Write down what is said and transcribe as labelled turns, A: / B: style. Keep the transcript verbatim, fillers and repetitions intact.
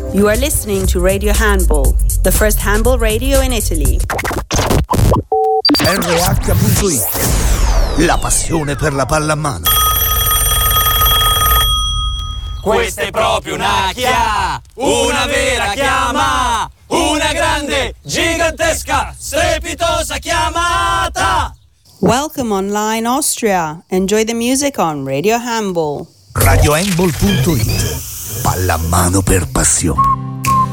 A: You are listening to Radio Handball, the first handball radio in Italy.
B: R H punto it, la passione per la pallamano.
C: Questa è proprio una chia, una vera chiama, una grande, gigantesca, strepitosa chiamata.
A: Welcome online Austria. Enjoy the music on Radio Handball.
B: Radio Handball punto it, pallamano per passione.